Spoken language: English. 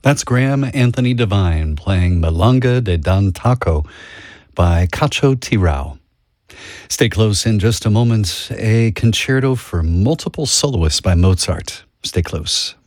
That's Graham Anthony Devine playing Milonga de Dan Taco by Cacho Tirao. Stay close in just a moment. A concerto for multiple soloists by Mozart. Stay close.